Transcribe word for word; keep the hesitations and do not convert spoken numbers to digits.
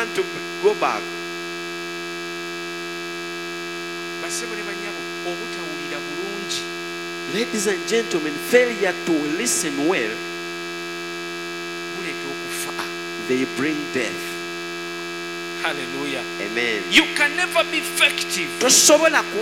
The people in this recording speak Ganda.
want to go back. Ladies and gentlemen, failure to listen well, they bring death. Hallelujah. Amen. You can never be effective Tosobola